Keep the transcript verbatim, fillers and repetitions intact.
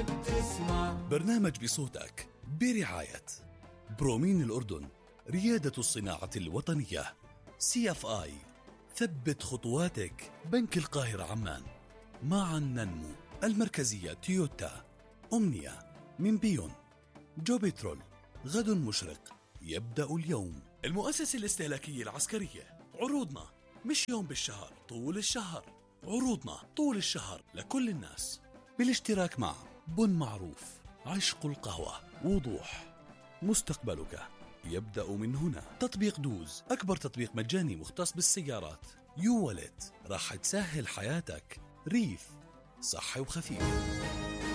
بتسمع. برنامج بصوتك برعاية برومين الأردن، ريادة الصناعة الوطنية. سي اف آي، ثبت خطواتك. بنك القاهرة عمان، معا ننمو. المركزية تويوتا. أمنية من بيون. جو بترول، غد مشرق يبدأ اليوم. المؤسسة الاستهلاكية العسكرية، عروضنا مش يوم بالشهر، طول الشهر. عروضنا طول الشهر لكل الناس، بالاشتراك مع بن معروف، عشق القهوة، وضوح. مستقبلك يبدأ من هنا. تطبيق دوز، أكبر تطبيق مجاني مختص بالسيارات. يو والت، راح تسهل حياتك. ريف، صحي وخفيف.